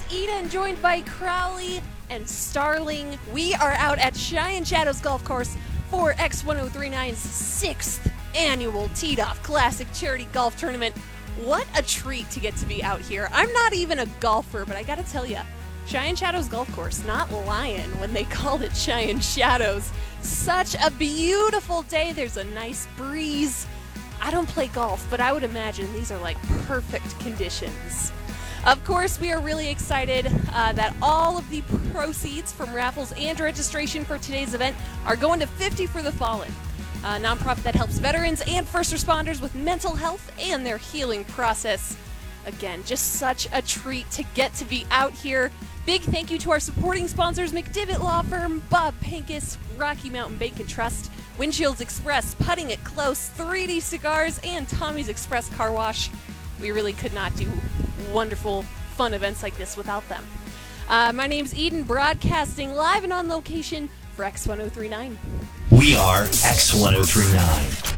Eden, joined by Crowley and Starling. We are out at Cheyenne Shadows Golf Course for X1039's 6th annual Teed Off Classic Charity Golf Tournament. What a treat to get to be out here. I'm not even a golfer, but I gotta tell you, Cheyenne Shadows Golf Course, not lying when they called it Cheyenne Shadows. Such a beautiful day. There's a nice breeze. I don't play golf, but I would imagine these are like perfect conditions. Of course, we are really excited that all of the proceeds from raffles and registration for today's event are going to 50 for the Fallen, a nonprofit that helps veterans and first responders with mental health and their healing process. Again, just such a treat to get to be out here. Big thank you to our supporting sponsors, McDivitt Law Firm, Bob Pincus, Rocky Mountain Bank and Trust, Windshields Express, Putting It Close, 3D Cigars, and Tommy's Express Car Wash. We really could not do wonderful, fun events like this without them. My name's Eden, broadcasting live and on location for X1039. We are X1039.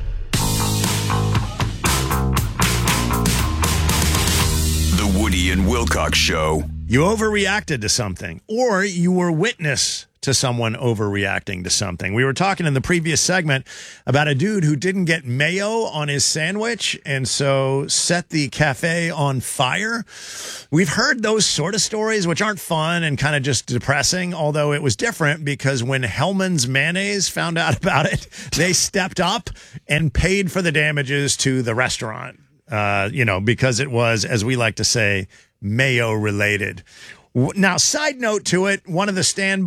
The Woody and Wilcox Show. You overreacted to something, or you were witness to someone overreacting to something. We were talking in the previous segment about a dude who didn't get mayo on his sandwich and so set the cafe on fire. We've heard those sort of stories, which aren't fun and kind of just depressing, although it was different because when Hellmann's Mayonnaise found out about it, they stepped up and paid for the damages to the restaurant, because it was, as we like to say, mayo related. Now, side note to it, one of the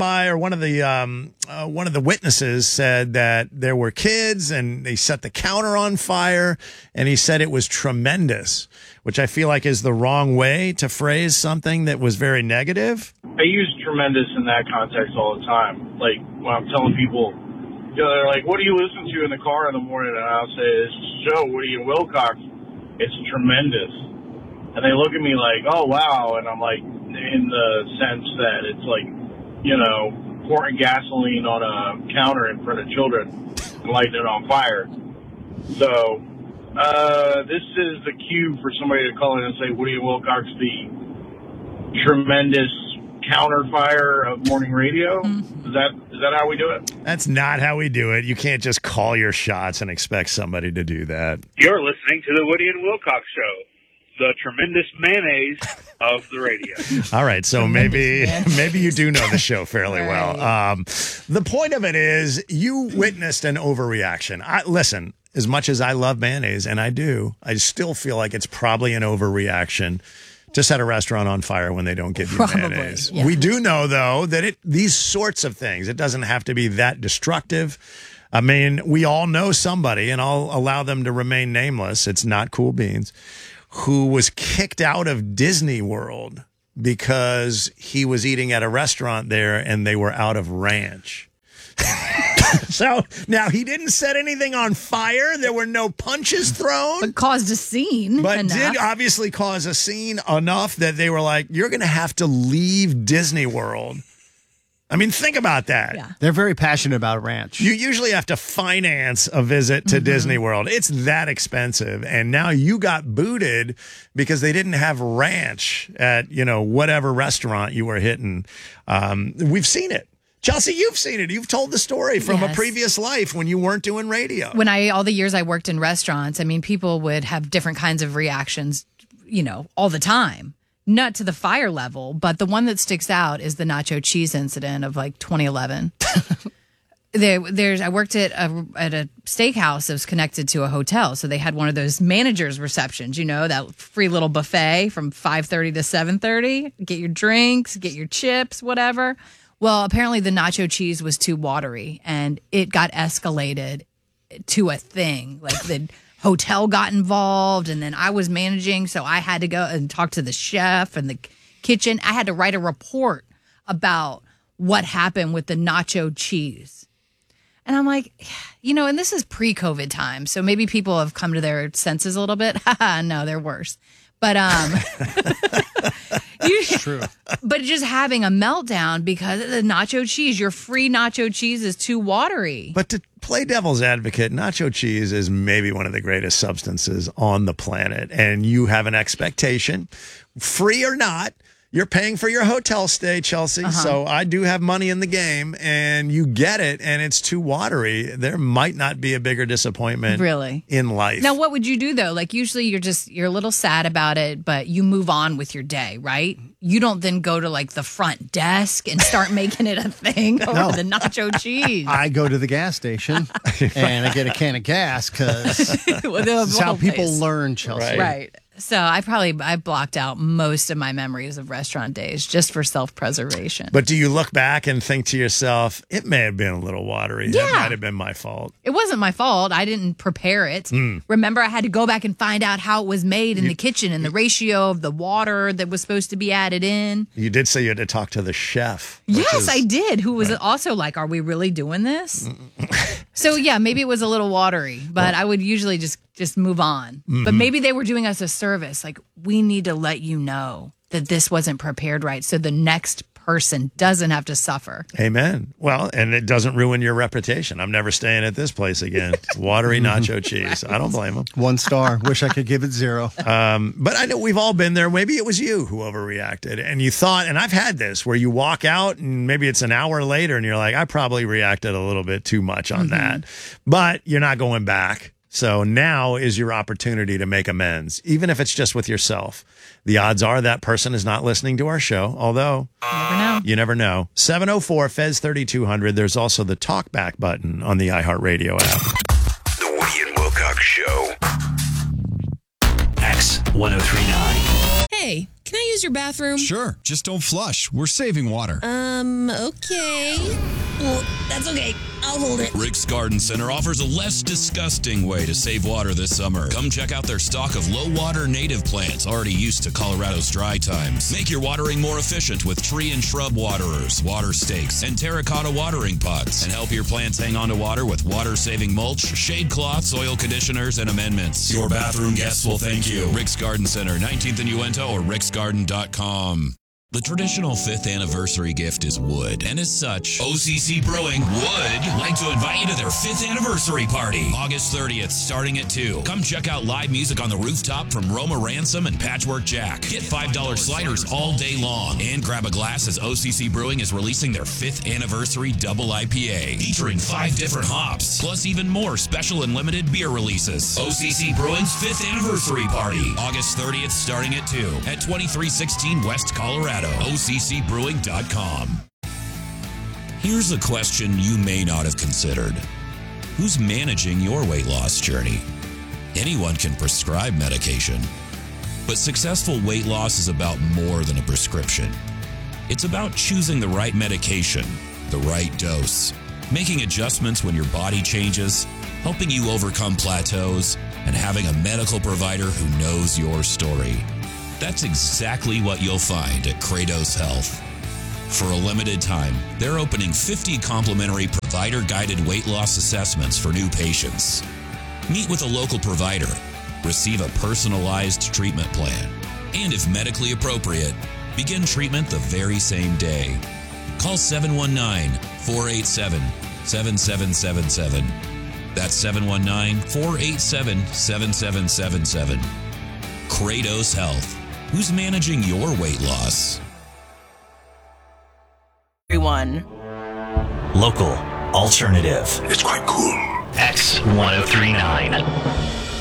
witnesses said that there were kids and they set the counter on fire, and he said it was tremendous, which I feel like is the wrong way to phrase something that was very negative. I use tremendous in that context all the time. Like when I'm telling people, they're like, "What do you listen to in the car in the morning?" And I'll say, "This show, Woody and Wilcox, it's tremendous." And they look at me like, "Oh, wow." And I'm like, in the sense that it's like, pouring gasoline on a counter in front of children and lighting it on fire. So, this is the cue for somebody to call in and say, Woody and Wilcox, the tremendous counter fire of morning radio. Is that how we do it? That's not how we do it. You can't just call your shots and expect somebody to do that. You're listening to the Woody and Wilcox Show, the tremendous mayonnaise of the radio. All right, so maybe you do know the show fairly well. The point of it is you witnessed an overreaction. Listen, as much as I love mayonnaise, and I do, I still feel like it's probably an overreaction to set a restaurant on fire when they don't give you mayonnaise. Yeah. We do know, though, that these sorts of things, it doesn't have to be that destructive. I mean, we all know somebody, and I'll allow them to remain nameless. It's not Cool Beans, who was kicked out of Disney World because he was eating at a restaurant there and they were out of ranch. So now he didn't set anything on fire. There were no punches thrown. But caused a scene. But did obviously cause a scene enough that they were like, you're going to have to leave Disney World. I mean, think about that. Yeah. They're very passionate about ranch. You usually have to finance a visit to Disney World. It's that expensive. And now you got booted because they didn't have ranch at, whatever restaurant you were hitting. We've seen it. Chelsea, you've seen it. You've told the story from a previous life when you weren't doing radio. All the years I worked in restaurants, people would have different kinds of reactions, all the time. Not to the fire level, but the one that sticks out is the nacho cheese incident of 2011. I worked at a steakhouse that was connected to a hotel, so they had one of those managers' receptions, that free little buffet from 5:30 to 7:30. Get your drinks, get your chips, whatever. Well, apparently the nacho cheese was too watery, and it got escalated to a thing. The hotel got involved, and then I was managing, so I had to go and talk to the chef and the kitchen. I had to write a report about what happened with the nacho cheese. And I'm like, and this is pre-COVID time, so maybe people have come to their senses a little bit. No, they're worse. But True. But just having a meltdown because of the nacho cheese, your free nacho cheese is too watery. But to play devil's advocate, nacho cheese is maybe one of the greatest substances on the planet. And you have an expectation, free or not, You're paying for your hotel stay, Chelsea. So I do have money in the game, and you get it, and it's too watery. There might not be a bigger disappointment Really? in life. Now, what would you do though? Like usually you're a little sad about it, but you move on with your day, right? You don't then go to like the front desk and start making it a thing over the nacho cheese. I go to the gas station and I get a can of gas because Well, that's how people place. learn, Chelsea. Right. So I blocked out most of my memories of restaurant days just for self-preservation. But do you look back and think to yourself, it may have been a little watery. That might have been my fault. It wasn't my fault. I didn't prepare it. Remember, I had to go back and find out how it was made in the kitchen and the ratio of the water that was supposed to be added in. You did say you had to talk to the chef. Yes, I did. Who was also like, are we really doing this? So, yeah, maybe it was a little watery, but I would usually just move on. But maybe they were doing us a service. Like, we need to let you know that this wasn't prepared right so the next person doesn't have to suffer. Amen. Well, and it doesn't ruin your reputation. I'm never staying at this place again. Watery nacho cheese. I don't blame them. 1 star. Wish I could give it 0. But I know we've all been there. Maybe it was you who overreacted and you thought, and I've had this where you walk out and maybe it's an hour later and you're like, I probably reacted a little bit too much on that, but you're not going back. So now is your opportunity to make amends, even if it's just with yourself. The odds are that person is not listening to our show, although you never know. 704-FEZ-3200. There's also the talkback button on the iHeartRadio app. The Woody and Wilcox Show. X1039. Hey, can I use your bathroom? Sure, just don't flush. We're saving water. Okay. Well, that's okay. I'll hold it. Rick's Garden Center offers a less disgusting way to save water this summer. Come check out their stock of low-water native plants already used to Colorado's dry times. Make your watering more efficient with tree and shrub waterers, water stakes, and terracotta watering pots. And help your plants hang on to water with water-saving mulch, shade cloths, oil conditioners, and amendments. Your bathroom guests will thank you. Rick's Garden Center, 19th and Uinta, or ricksgarden.com. The traditional 5th anniversary gift is wood, and as such, OCC Brewing would like to invite you to their 5th anniversary party, August 30th, starting at 2. Come check out live music on the rooftop from Roma Ransom and Patchwork Jack. Get $5 sliders all day long, and grab a glass as OCC Brewing is releasing their 5th anniversary double IPA, featuring 5 different hops, plus even more special and limited beer releases. OCC Brewing's 5th anniversary party, August 30th, starting at 2 at 2316 West Colorado. OCCbrewing.com. Here's a question you may not have considered. Who's managing your weight loss journey? Anyone can prescribe medication, but successful weight loss is about more than a prescription. It's about choosing the right medication, the right dose, making adjustments when your body changes, helping you overcome plateaus, and having a medical provider who knows your story. That's exactly what you'll find at Kratos Health. For a limited time, they're opening 50 complimentary provider-guided weight loss assessments for new patients. Meet with a local provider, receive a personalized treatment plan, and if medically appropriate, begin treatment the very same day. Call 719-487-7777. That's 719-487-7777. Kratos Health. Who's managing your weight loss? Everyone. Local, alternative, It's quite cool. X1039.